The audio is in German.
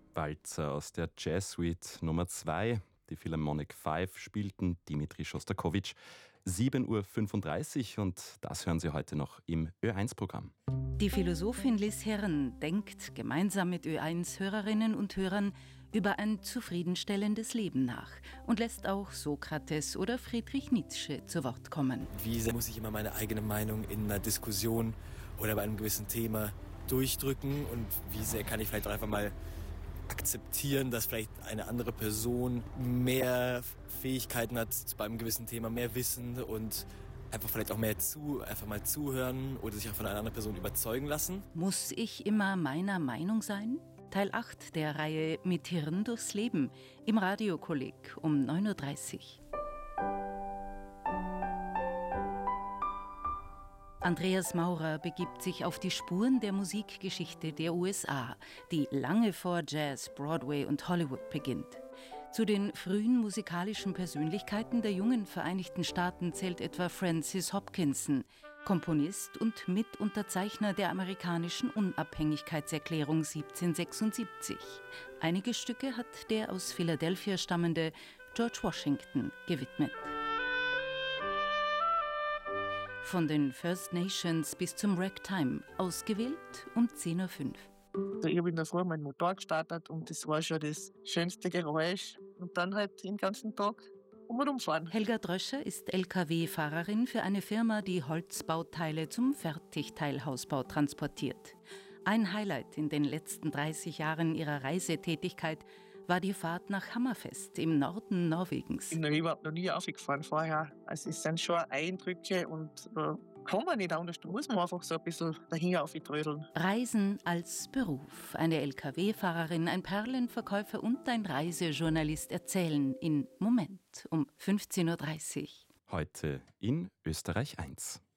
Walzer aus der Jazzsuite Nummer 2. Die Philharmonic 5 spielten Dimitri Schostakowitsch. 7:35 Uhr und das hören Sie heute noch im Ö1-Programm. Die Philosophin Liz Hirn denkt gemeinsam mit Ö1-Hörerinnen und Hörern über ein zufriedenstellendes Leben nach und lässt auch Sokrates oder Friedrich Nietzsche zu Wort kommen. Wie sehr muss ich immer meine eigene Meinung in einer Diskussion oder bei einem gewissen Thema durchdrücken und wie sehr kann ich vielleicht auch einfach mal akzeptieren, dass vielleicht eine andere Person mehr Fähigkeiten hat bei einem gewissen Thema, mehr Wissen und einfach vielleicht auch mehr einfach mal zuhören oder sich auch von einer anderen Person überzeugen lassen. Muss ich immer meiner Meinung sein? Teil 8 der Reihe Mit Hirn durchs Leben im Radiokolleg um 9:30 Uhr. Andreas Maurer begibt sich auf die Spuren der Musikgeschichte der USA, die lange vor Jazz, Broadway und Hollywood beginnt. Zu den frühen musikalischen Persönlichkeiten der jungen Vereinigten Staaten zählt etwa Francis Hopkinson, Komponist und Mitunterzeichner der amerikanischen Unabhängigkeitserklärung 1776. Einige Stücke hat der aus Philadelphia stammende George Washington gewidmet. Von den First Nations bis zum Ragtime, ausgewählt um 10:05 Uhr. Also ich habe in der Früh meinen Motor gestartet und das war schon das schönste Geräusch. Und dann halt den ganzen Tag umfahren. Helga Dröscher ist Lkw-Fahrerin für eine Firma, die Holzbauteile zum Fertigteilhausbau transportiert. Ein Highlight in den letzten 30 Jahren ihrer Reisetätigkeit war die Fahrt nach Hammerfest im Norden Norwegens. Ich bin überhaupt noch nie aufgefahren vorher. Also es sind schon Eindrücke und kann man nicht anders. Da muss man einfach so ein bisschen dahin auftrödeln. Reisen als Beruf. Eine Lkw-Fahrerin, ein Perlenverkäufer und ein Reisejournalist erzählen in Moment um 15:30 Uhr. Heute in Österreich 1.